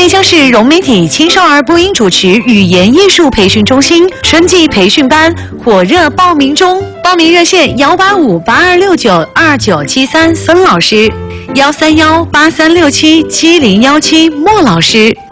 滨江市融媒体青少儿播音主持语言艺术培训中心春季培训班火热报名中，报名热线18582692973孙老师，13183677017莫老师。